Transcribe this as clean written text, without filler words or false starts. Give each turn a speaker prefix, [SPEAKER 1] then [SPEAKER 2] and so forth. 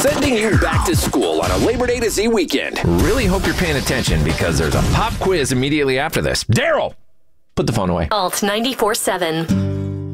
[SPEAKER 1] Sending you back to school on a Labor Day to Z weekend.
[SPEAKER 2] Really hope you're paying attention because there's a pop quiz immediately after this. Daryl, put the phone away.
[SPEAKER 3] Alt 94.7.